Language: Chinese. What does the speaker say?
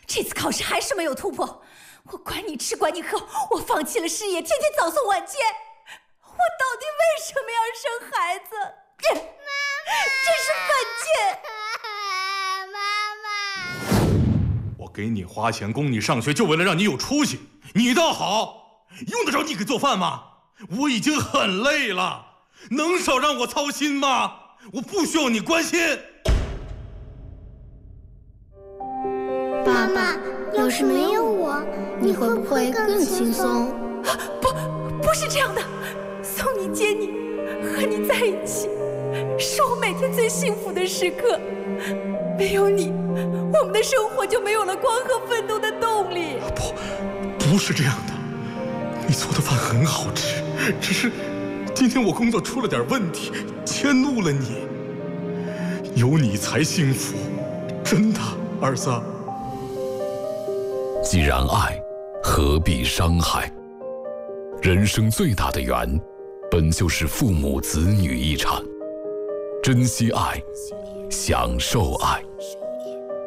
这次考试还是没有突破。我管你吃管你喝，我放弃了事业，天天早送晚接。我到底为什么要生孩子？妈妈，真是妈犯贱！ 妈，我给你花钱供你上学，就为了让你有出息。你倒好，用得着你给做饭吗？我已经很累了，能少让我操心吗？我不需要你关心。 爸爸，要是没有我，你会不会更轻松？ 不是这样的，送你接你，和你在一起，是我每天最幸福的时刻。没有你，我们的生活就没有了光和奋斗的动力。 不是这样的，你做的饭很好吃，只是今天我工作出了点问题，迁怒了你。有你才幸福，真的，儿子。 既然爱，何必伤害？人生最大的缘，本就是父母子女一场。珍惜爱，享受爱。